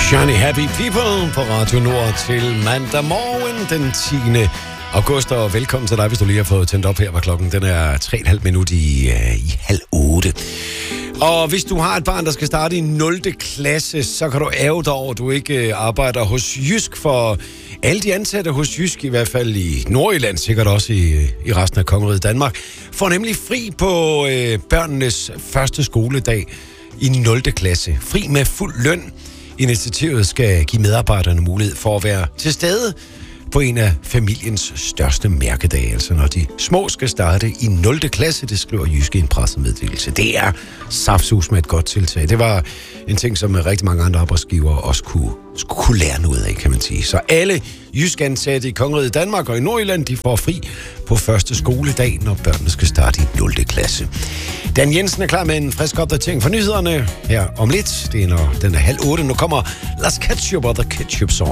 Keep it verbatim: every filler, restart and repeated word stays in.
Johnny Happy People på Radio Nord til mandag morgen den tiende august, og velkommen til dig, hvis du lige har fået tændt op her, hvor klokken den er tre komma fem minut i, uh, i halv otte. Og hvis du har et barn, der skal starte i nul klasse, så kan du ærge dig over, at du ikke arbejder hos Jysk, for alle de ansatte hos Jysk, i hvert fald i Nordjylland, sikkert også i, i resten af Kongeriget Danmark, får nemlig fri på øh, børnenes første skoledag i nul klasse. Fri med fuld løn. Initiativet skal give medarbejderne mulighed for at være til stede på en af familiens største mærkedage, altså når de små skal starte i nul klasse, det skriver Jysk i en pressemeddelelse. Det er saftsus med et godt tiltag. Det var en ting, som rigtig mange andre arbejdsgivere også kunne, kunne lære noget af, kan man sige. Så alle Jysk ansatte i Kongeriget Danmark og i Nordjylland, de får fri på første skoledag, når børnene skal starte i nul klasse. Dan Jensen er klar med en frisk opdatering for nyhederne her om lidt. Det er når den er halv otte. Nu kommer Las Ketchup og The Ketchup Song.